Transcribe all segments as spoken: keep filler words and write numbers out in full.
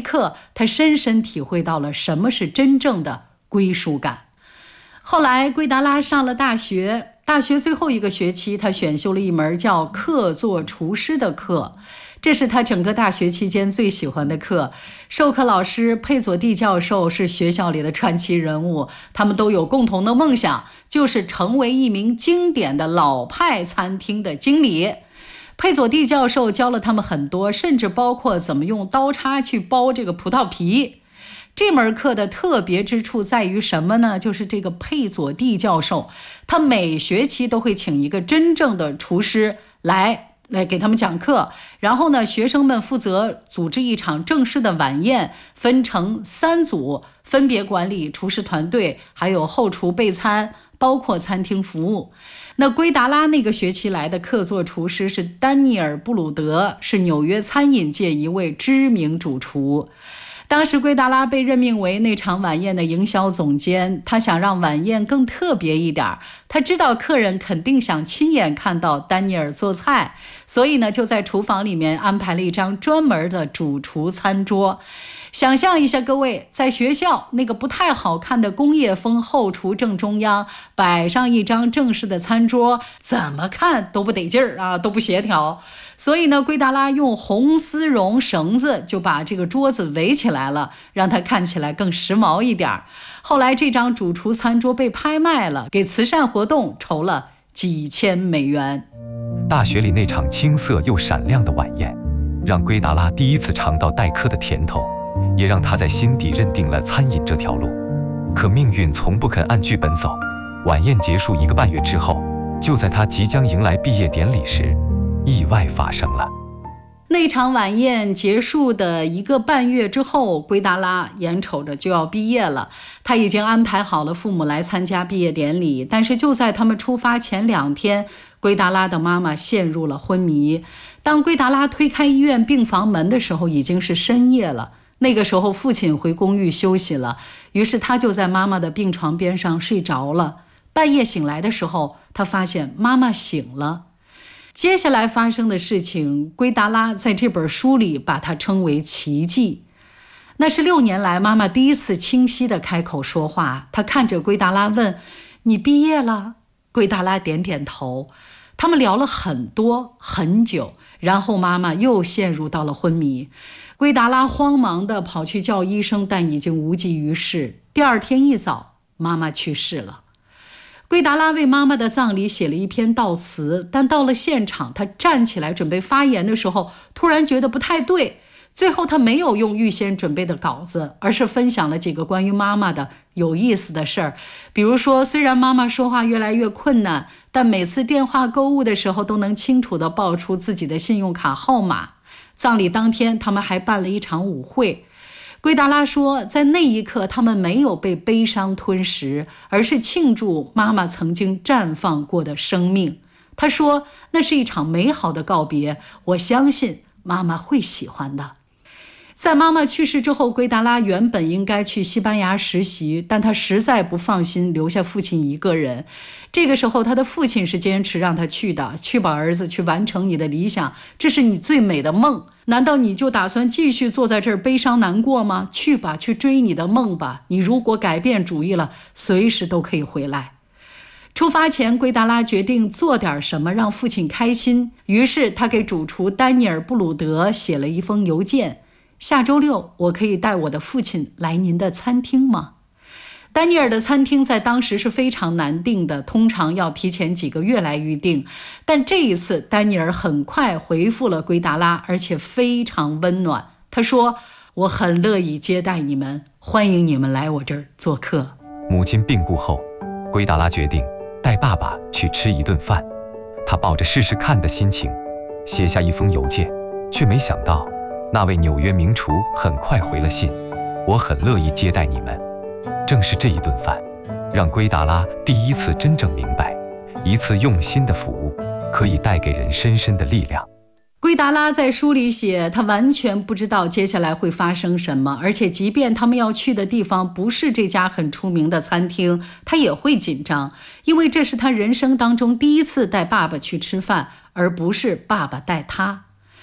刻，他深深体会到了什么是真正的归属感。后来圭达拉上了大学，大学最后一个学期，他选修了一门叫客座厨师的课，这是他整个大学期间最喜欢的课。授课老师佩佐蒂教授是学校里的传奇人物，他们都有共同的梦想，就是成为一名经典的老派餐厅的经理。佩佐蒂教授教了他们很多，甚至包括怎么用刀叉去剥这个葡萄皮。这门课的特别之处在于什么呢？就是这个佩佐蒂教授，他每学期都会请一个真正的厨师来来给他们讲课，然后呢，学生们负责组织一场正式的晚宴，分成三组，分别管理厨师团队，还有后厨备餐，包括餐厅服务。那圭达拉那个学期来的客座厨师是丹尼尔·布鲁德，是纽约餐饮界一位知名主厨。当时圭达拉被任命为那场晚宴的营销总监，他想让晚宴更特别一点，他知道客人肯定想亲眼看到丹尼尔做菜，所以呢，就在厨房里面安排了一张专门的主厨餐桌。想象一下各位，在学校那个不太好看的工业风后厨正中央摆上一张正式的餐桌，怎么看都不得劲儿啊，都不协调。所以呢，圭达拉用红丝绒绳子就把这个桌子围起来了，让它看起来更时髦一点。后来这张主厨餐桌被拍卖了，给慈善活动筹了几千美元。 大学里那场青涩又闪亮的晚宴，让圭达拉第一次尝到待客的甜头，也让他在心底认定了餐饮这条路。可命运从不肯按剧本走，晚宴结束一个半月之后，就在他即将迎来毕业典礼时，意外发生了。 那场晚宴结束的一个半月之后，圭达拉眼瞅着就要毕业了，他已经安排好了父母来参加毕业典礼，但是就在他们出发前两天，圭达拉的妈妈陷入了昏迷。当圭达拉推开医院病房门的时候，已经是深夜了。那个时候父亲回公寓休息了，于是他就在妈妈的病床边上睡着了。半夜醒来的时候，他发现妈妈醒了。接下来发生的事情，圭达拉在这本书里把它称为奇迹。那是六年来妈妈第一次清晰地开口说话。她看着圭达拉问：你毕业了？圭达拉点点头。他们聊了很多很久，然后妈妈又陷入到了昏迷。圭达拉慌忙地跑去叫医生，但已经无济于事。第二天一早，妈妈去世了。圭达拉为妈妈的葬礼写了一篇悼词，但到了现场，他站起来准备发言的时候，突然觉得不太对。最后他没有用预先准备的稿子，而是分享了几个关于妈妈的有意思的事儿。比如说，虽然妈妈说话越来越困难，但每次电话购物的时候都能清楚地报出自己的信用卡号码。葬礼当天，他们还办了一场舞会。圭达拉说，在那一刻他们没有被悲伤吞噬，而是庆祝妈妈曾经绽放过的生命。他说，那是一场美好的告别，我相信妈妈会喜欢的。在妈妈去世之后，圭达拉原本应该去西班牙实习，但他实在不放心留下父亲一个人。这个时候他的父亲是坚持让他去的，去吧儿子，去完成你的理想，这是你最美的梦。难道你就打算继续坐在这儿悲伤难过吗？去吧，去追你的梦吧，你如果改变主意了，随时都可以回来。出发前，圭达拉决定做点什么让父亲开心，于是他给主厨丹尼尔·布鲁德写了一封邮件：下周六我可以带我的父亲来您的餐厅吗？丹尼尔的餐厅在当时是非常难订的，通常要提前几个月来预定。但这一次，丹尼尔很快回复了圭达拉，而且非常温暖。他说：我很乐意接待你们，欢迎你们来我这儿做客。 母亲病故后，圭达拉决定带爸爸去吃一顿饭。他抱着试试看的心情，写下一封邮件，却没想到那位纽约名厨很快回了信：我很乐意接待你们。正是这一顿饭，让圭达拉第一次真正明白，一次用心的服务可以带给人深深的力量。 圭达拉在书里写，他完全不知道接下来会发生什么，而且即便他们要去的地方不是这家很出名的餐厅，他也会紧张，因为这是他人生当中第一次带爸爸去吃饭，而不是爸爸带他。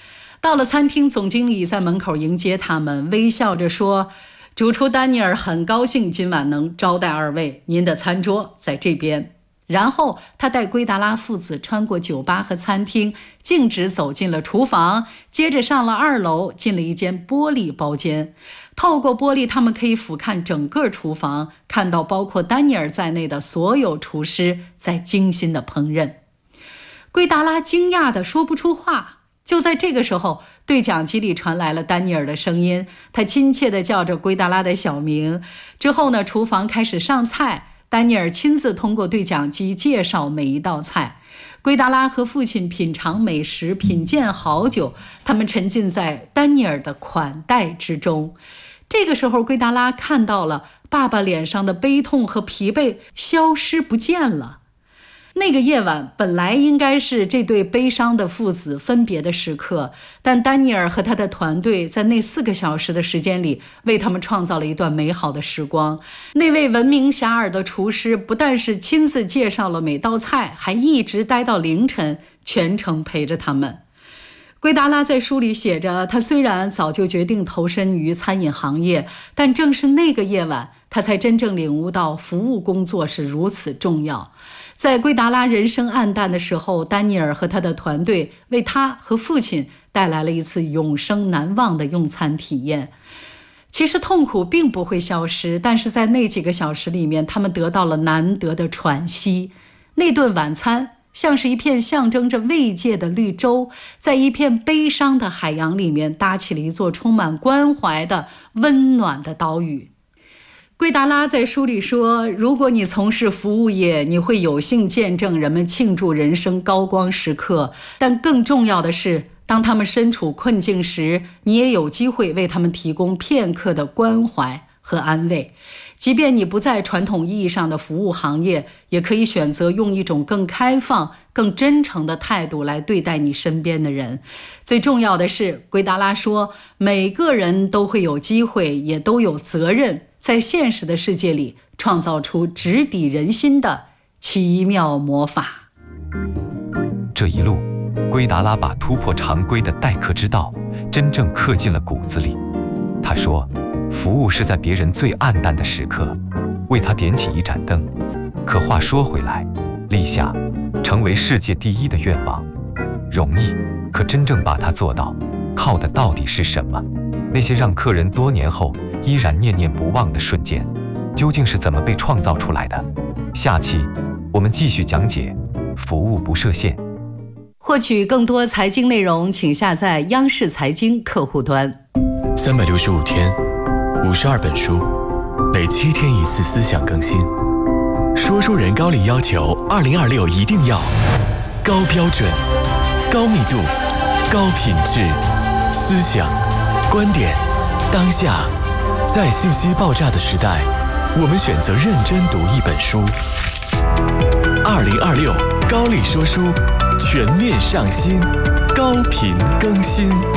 到了餐厅，总经理在门口迎接他们，微笑着说：主厨丹尼尔很高兴今晚能招待二位，您的餐桌在这边。然后他带圭达拉父子穿过酒吧和餐厅，径直走进了厨房，接着上了二楼，进了一间玻璃包间。透过玻璃，他们可以俯瞰整个厨房，看到包括丹尼尔在内的所有厨师在精心的烹饪。圭达拉惊讶地说不出话。就在这个时候，对讲机里传来了丹尼尔的声音，他亲切地叫着圭达拉的小名。之后呢，厨房开始上菜，丹尼尔亲自通过对讲机介绍每一道菜。圭达拉和父亲品尝美食，品鉴好久，他们沉浸在丹尼尔的款待之中。这个时候，圭达拉看到了爸爸脸上的悲痛和疲惫消失不见了。那个夜晚本来应该是这对悲伤的父子分别的时刻，但丹尼尔和他的团队在那四个小时的时间里为他们创造了一段美好的时光。那位闻名遐迩的厨师不但是亲自介绍了每道菜，还一直待到凌晨，全程陪着他们。圭达拉在书里写着，他虽然早就决定投身于餐饮行业，但正是那个夜晚，他才真正领悟到服务工作是如此重要。在圭达拉人生暗淡的时候，丹尼尔和他的团队为他和父亲带来了一次永生难忘的用餐体验。其实痛苦并不会消失，但是在那几个小时里面，他们得到了难得的喘息。那顿晚餐像是一片象征着慰藉的绿洲，在一片悲伤的海洋里面搭起了一座充满关怀的温暖的岛屿。圭达拉在书里说，如果你从事服务业，你会有幸见证人们庆祝人生高光时刻，但更重要的是，当他们身处困境时，你也有机会为他们提供片刻的关怀和安慰。即便你不在传统意义上的服务行业，也可以选择用一种更开放、更真诚的态度来对待你身边的人。最重要的是，圭达拉说，每个人都会有机会，也都有责任，在现实的世界里创造出直抵人心的奇妙魔法。 这一路，圭达拉把突破常规的待客之道真正刻进了骨子里。他说，服务是在别人最暗淡的时刻为他点起一盏灯。可话说回来，立下成为世界第一的愿望容易，可真正把它做到，靠的到底是什么？那些让客人多年后依然念念不忘的瞬间，究竟是怎么被创造出来的？下期我们继续讲解服务不设限。 获取更多财经内容，请下载央视财经客户端。 三百六十五天，五十二本书，每七天一次思想更新。说书人高力要求二零二六一定要高标准、高密度、高品质，思想、观点，当下，在信息爆炸的时代，我们选择认真读一本书。二零二六高力说书全面上新，高频更新。